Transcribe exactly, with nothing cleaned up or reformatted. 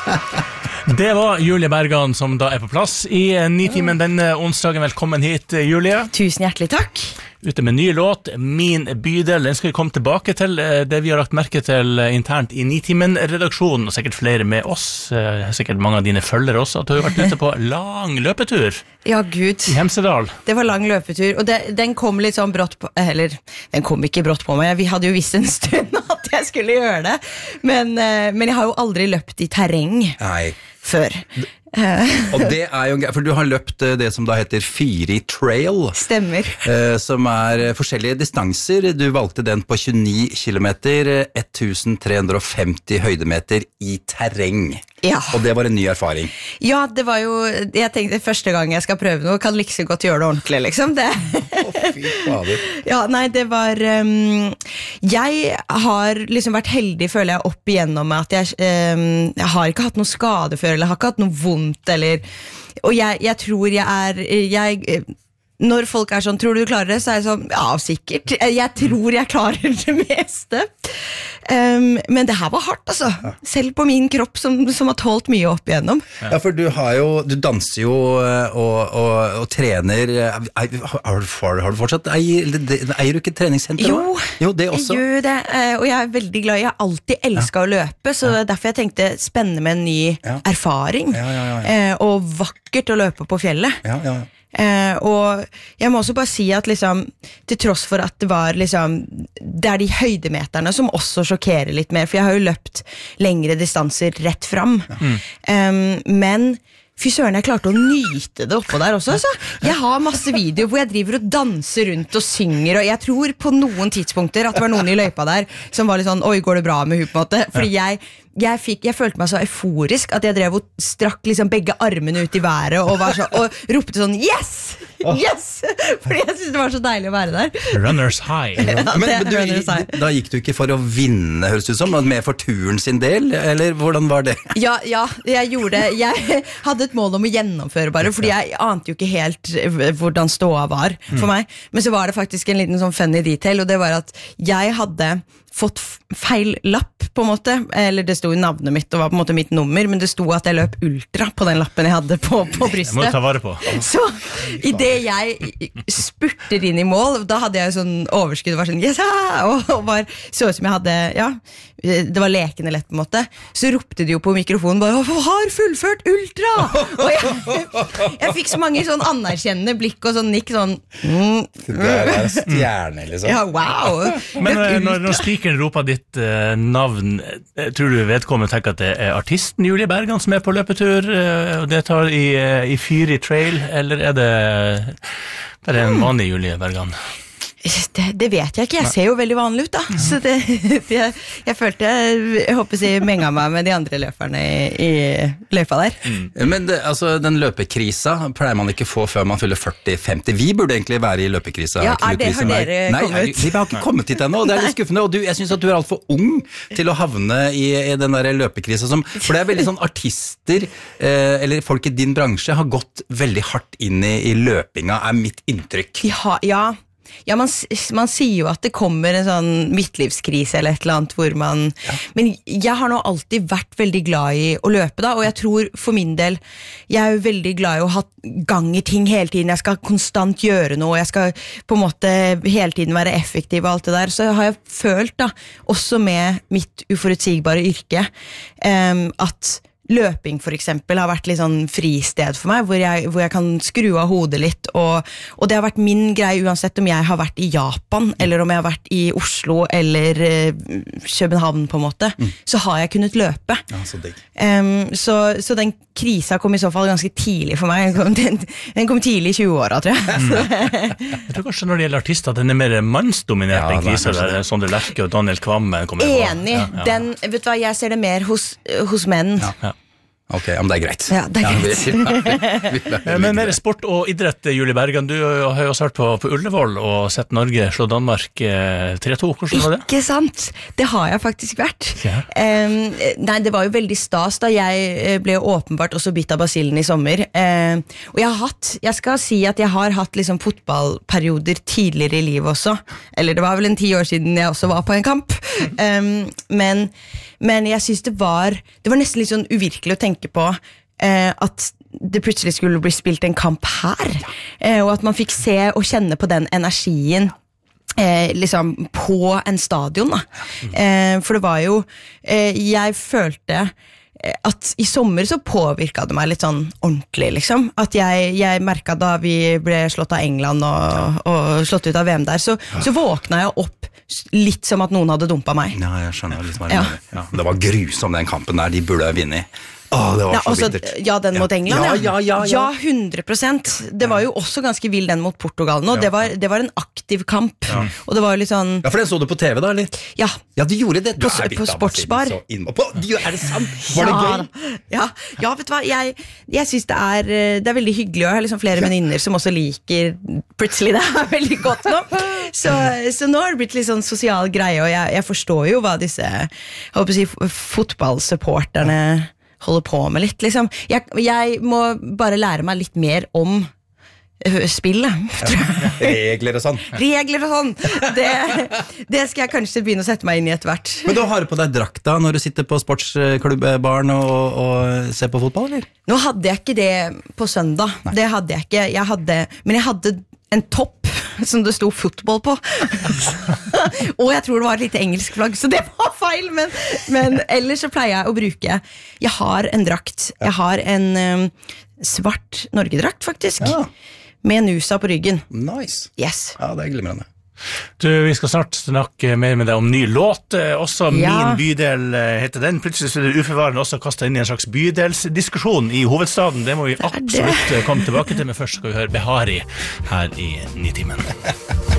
Det var Julie Bergan som da er på plass i Nitimen denne onsdagen. Velkommen hit, Julie. Tusen hjertelig takk. Ute med ny låt, Min bydel. Den skal vi komme tilbake til. Det vi har lagt merke til internt i Nitimen-redaksjonen, og sikkert flere med oss, sikkert mange av dine følgere også, at du har vært ute på lang løpetur. Ja, Gud. I Hemsedal. Det var lang løpetur, og det, den kom litt sånn brått på, eller, den kom ikke brått på meg. Vi hadde jo visst en stund at jeg skulle gjøre det, men, men jeg har jo aldri løpt i terreng. Nei. Før. Og det er jo, for du har løpt det som da heter Fyri Trail. Stemmer. Eh, som er forskjellige distanser. Du valgte den på tjueni kilometer, tretten hundre og femti høydemeter i terreng. Ja. Og det var en ny erfaring. Ja, det var jo, jeg tenkte første gang jeg skal prøve noe, kan like så godt gjøre det ordentlig, liksom. Det. Å, fy fader. Ja, nei, det var, um, jeg har liksom vært heldig, føler jeg, opp igjennom at jeg, um, jeg har ikke hatt noe skade før, eller har ikke hatt noe vondt, eller, og jeg, jeg tror jeg er, jeg... Når folk er sånn, tror du du klarer det? Så er jeg sånn, ja, sikkert. Jeg tror jeg klarer det meste. Um, men det her var hardt, altså. Selv på min kropp som, som har tålt mye opp igjennom. Ja, for du har jo, du danser jo og, og, og trener. Har, har, har du fortsatt, eier, eier du ikke treningssenter? Jo, jo, det også. jeg gjør det, og jeg er veldig glad. Jeg har alltid elsket ja. å løpe, så ja. derfor jeg tenkte spennende med en ny ja. erfaring. Ja, ja, ja, ja. Og vakkert å løpe på fjellet. Ja, ja, ja. Eh, og jeg må også bare si at liksom, til tross for at det var liksom, det er de høydemeterne som også sjokkerer litt mer, for jeg har jo løpt lengre distanser rett fram. Ja. Mm. Um, men fy søren, jeg klarte å nyte det oppå der også, altså. Jeg har masse videoer hvor jeg driver og danser rundt og synger, og jeg tror på noen tidspunkter at det var noen i løypa der som var litt sånn, oi, går det bra med hun på en måte? Fordi jeg Jeg, fikk, jeg følte meg så euforisk at jeg drev og strakk liksom begge armene ut i været og, var så, og ropte sånn yes, yes, fordi jeg synes det var så deilig å være der. Runners high. Ja, men, men du, runners high. Da gikk du ikke for å vinne, høres det ut som, med for turen sin del, eller hvordan var det? Ja, ja, jeg gjorde det. Jeg hadde et mål om å gjennomføre bare, fordi jeg ante jo ikke helt hvordan ståa var for meg, men så var det faktisk en liten sånn funny detail, og det var at jeg hadde fått feil lapp på en måte, eller det stod navnet mitt og var på en måte mitt nummer, men det stod at jeg løp ultra på den lappen jeg hadde på, på brystet. Jeg må ta vare på. Så i det jeg spurter inn i mål, da hadde jeg sånn overskudd, var sånn yes, og, og var, så ut som jeg hadde, ja, det var lekende lett på en måte, så ropte de jo på mikrofonen bare, har fullført ultra! Og jeg, jeg fikk så mange sånn anerkjennende blikk og sånn nikk sånn mm, det er stjerne liksom. Ja, wow. Men når, når spikeren roper ditt uh, navn, tror du vedkommende tenker at det er artisten Julie Bergan som er på løpetur, uh, og det tar i, uh, i Fyri Trail, eller er det bare en vanlig Julie Bergan? Det, det vet jeg ikke, jeg ser jo veldig vanlig ut da, så det, jeg, jeg følte jeg, jeg håper jeg menga meg med de andre løperne i, i løypa der. Mm. Men det, altså, den løpekrisa pleier man ikke få før man fyller førti femti. Vi burde egentlig være i løpekrisa. Ja, er det, har dere Nei, kommet? Nei, vi har ikke kommet hit ennå, og det er litt skuffende, og du, jeg synes at du er alt for ung til å havne i, i den der løpekrisa som, for det er veldig sånn artister, eh, eller folk i din bransje har gått veldig hardt inn i, i løpinga, er mitt inntrykk. Ja, ja. Ja, man, man sier jo at det kommer en sånn midtlivskrise eller et eller annet hvor man, ja. Men jeg har nå alltid vært veldig glad i å løpe da, og jeg tror for min del, jeg er jo veldig glad i å ha gang i ting hele tiden, jeg skal konstant gjøre noe, jeg skal på en måte hele tiden være effektiv og alt det der, så har jeg følt da, også med mitt uforutsigbare yrke, um, at løping for eksempel har vært litt sånn fristed for meg, hvor jeg, hvor jeg kan skru av hodet litt, og, og det har vært min greie uansett om jeg har vært i Japan, eller om jeg har vært i Oslo, eller uh, København på en måte, mm. så har jeg kunnet løpe. Ja, så digg. Um, så, så den krisa kom i så fall ganske tidlig for meg, den kom, den kom tidlig i tjue-åra, tror jeg. Mm. Jeg tror kanskje når det gjelder artister, at den er mer mannsdominert, ja, den krisa der, Sondre Lerche og Daniel Kvamme kommer på. Enig, ja, ja. Den, vet du hva, jeg ser det mer hos, hos menn. Ja, ja. Ok, ja, men det er greit. Ja, det er greit. Ja, vi, vi, vi, men mer sport og idrett, Julie Bergan, du har jo også vært på, på Ullevål og sett Norge slå Danmark eh, tre to, hvordan var det? Ikke sant, det har jeg faktisk vært. Ja. Um, nei, det var jo veldig stas da jeg ble åpenbart også bitt av basillen i sommer. Um, og jeg har hatt, jeg skal si at jeg har hatt liksom fotballperioder tidligere i livet også. Eller det var vel en ti år siden jeg også var på en kamp. Um, men men jeg synes det var Det var nesten litt sånn uvirkelig å tenke på eh, at det plutselig skulle bli spilt en kamp her, eh, og at man fikk se og kjenne på den energien eh, liksom på en stadion da. Eh, for det var jo eh, jeg følte at i sommer så påvirket det meg litt sånn ordentlig, liksom. At jeg, jeg merket da vi ble slått av England og, og slått ut av V M der, så, så våkna jeg opp litt som at noen hadde dumpet meg. Ja, jeg skjønner litt hva du mener. Ja, det var grusom den kampen der, de burde ha vunnet. Åh, det var ja, så også, bittert. Ja, den mot England, ja. Ja, ja, ja, ja. Ja, hundre prosent. Det var jo også ganske vild den mot Portugal nå. Ja. Det, var, det var en aktiv kamp. Ja. Og det var litt sånn... Ja, for den så du på T V da, eller? Ja. Ja, du gjorde det. Du på, på Sportsbar. På, er det sant? Var det ja. gøy? Ja. Ja, vet du hva? Jeg, jeg synes det er, det er veldig hyggelig, og jeg har liksom flere venninner som også liker plutselig det er veldig godt nå. Så, så nå har det blitt litt sånn sosial greie, og jeg, jeg forstår jo hva disse jeg håper å si, fotballsupporterne holder på med litt, liksom. Jeg, jeg må bare lære meg litt mer om uh, spillet. Ja, regler og sånn. Regler og sånn. Det, det skal jeg kanskje begynne å sette meg inn i etter hvert. Men du har på deg drakta når du sitter på sportsklubbaren og, og ser på fotball, eller? Nå hadde jeg ikke det på søndag. Nei. Det hadde jeg ikke. Jeg hadde, men jeg hadde en topp som det sto fotball på. Og jeg tror det var et lite engelsk flagg, så det var feil, men, men ellers så pleier jeg å bruke jeg har en drakt, jeg har en um, svart Norgedrakt faktisk, ja. Med Nusa på ryggen. Nice. Yes. Ja, det er glimrende. Du, vi skal snart snakke mer med deg om ny låt, også ja. Min bydel heter den. Plutselig er det uforvarende også kastet inn i en slags bydelsdiskusjon i hovedstaden. Det må vi absolutt komme tilbake til, men først skal vi høre Behari her i Nitimen.